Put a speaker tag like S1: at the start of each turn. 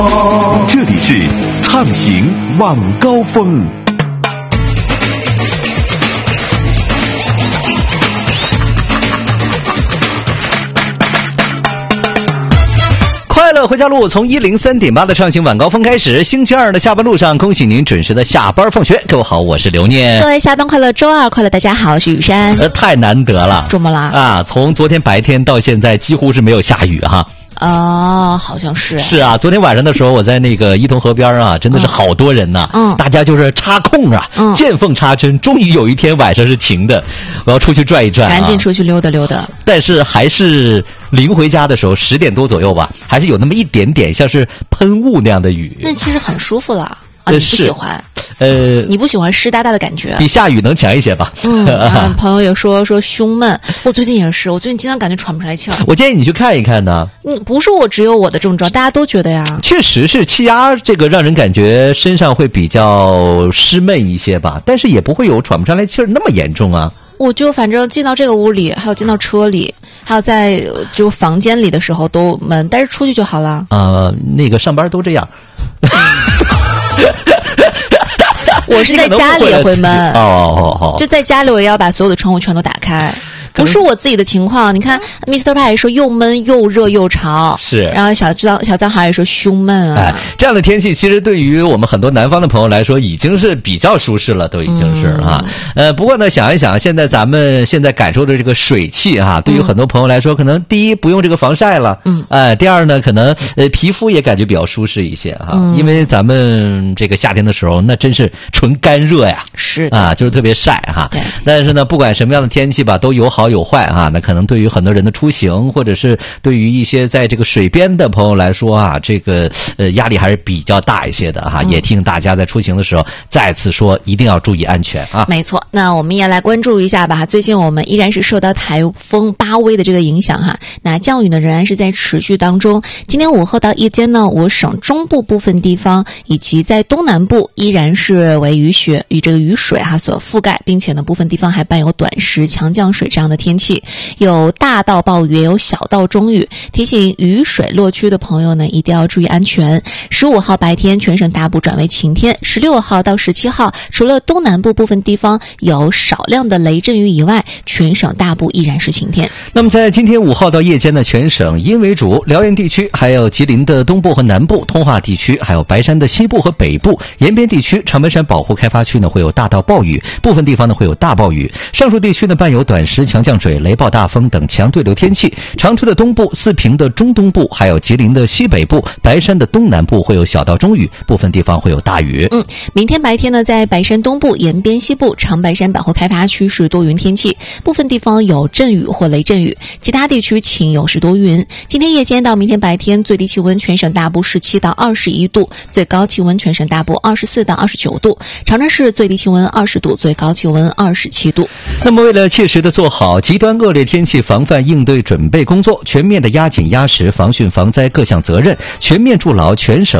S1: 这里是畅行晚高峰。快乐回家路从103.8的畅行晚高峰开始，星期二的下班路上，恭喜您准时的下班放学。各位好，我是刘念。
S2: 各位下班快乐，周二快乐，大家好，我是雨山。
S1: 太难得了，
S2: 怎么了
S1: 啊？从昨天白天到现在，几乎是没有下雨哈。
S2: 好像是。
S1: 是啊，昨天晚上的时候，我在那个伊通河边啊，真的是好多人呐。大家就是插空啊，见缝插针，终于有一天晚上是晴的，我要出去转一转，
S2: 赶紧出去溜达溜达。
S1: 但是还是临回家的时候10点多左右吧，还是有那么一点点像是喷雾那样的雨。
S2: 那其实很舒服了。你不喜欢？你不喜欢湿哒哒的感觉？
S1: 比下雨能强一些吧。
S2: 朋友也说胸闷，我最近也是，我最近经常感觉喘不出来气儿。
S1: 我建议你去看一看呢。
S2: 不是我只有我的症状，大家都觉得呀。
S1: 确实是气压这个让人感觉身上会比较湿闷一些吧，但是也不会有喘不上来气儿那么严重啊。
S2: 我就反正进到这个屋里，还有进到车里，还有在就房间里的时候都闷，但是出去就好了。
S1: 那个上班都这样。
S2: 我是在家里也会闷。就在家里我也要把所有的窗户全都打开。不是我自己的情况，你看 Mr. 派说又闷又热又潮，是，然后小脏孩也说胸闷啊。
S1: 这样的天气其实对于我们很多南方的朋友来说已经是比较舒适了，都已经是啊。不过呢，想一想，现在咱们现在感受的这个水汽哈，对于很多朋友来说，可能第一不用这个防晒了，第二呢，可能皮肤也感觉比较舒适一些哈，因为咱们这个夏天的时候，那真是纯干热呀，
S2: 是
S1: 啊，就是特别晒哈。对。但是呢，不管什么样的天气吧，都有好有坏啊。那可能对于很多人的出行，或者是对于一些在这个水边的朋友来说啊，这个压力还是比较大一些的哈。也提醒大家在出行的时候再次说一定要注意安全啊。
S2: 没错，那我们也来关注一下吧。最近我们依然是受到台风巴威的这个影响哈，那降雨呢仍然是在持续当中。今天午后到夜间呢，我省中部部分地方以及在东南部依然是为雨这个雨水哈所覆盖，并且呢部分地方还伴有短时强降水这样的天气，有大到暴雨，也有小到中雨。提醒雨水落区的朋友呢，一定要注意安全。15号白天全省大部转为晴天，16号到17号除了东南部部分地方有少量的雷阵雨以外，全省大部依然是晴天。
S1: 那么在今天5号到夜间呢，全省阴为主，辽源地区还有吉林的东部和南部，通化地区还有白山的西部和北部，延边地区长白山保护开发区呢会有大到暴雨，部分地方呢会有大暴雨，上述地区呢伴有短时强降水、雷暴大风等强对流天气。长春的东部、四平的中东部，还有吉林的西北部、白山的东南部会有小到中雨，部分地方会有大雨。
S2: 明天白天呢，在白山东部、延边西部、长白山保护开发区是多云天气，部分地方有阵雨或雷阵雨，其他地区晴有时多云。今天夜间到明天白天，最低气温全省大部17到21度，最高气温全省大部24到29度。长春市最低气温20度，最高气温27度。
S1: 那么为了切实的做好极端恶劣天气防范应对准备工作，全面的压紧压实防汛防灾各项责任，全面筑牢全省